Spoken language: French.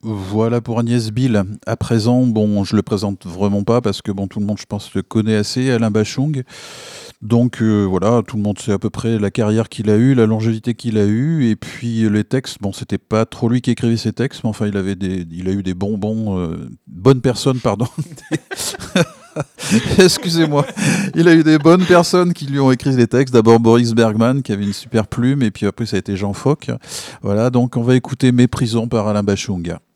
Voilà pour Agnès Bill. À présent, bon, je le présente vraiment pas parce que bon, tout le monde, je pense, le connaît assez, Alain Bachung. Donc voilà, tout le monde sait à peu près la carrière qu'il a eue, la longévité qu'il a eue, et puis les textes. Bon, c'était pas trop lui qui écrivait ses textes, mais enfin, il a eu des bonnes personnes, pardon. Excusez-moi. Il a eu des bonnes personnes qui lui ont écrit des textes. D'abord Boris Bergman, qui avait une super plume, et puis après ça a été Jean Fock. Voilà, donc on va écouter Méprisons par Alain Bachung.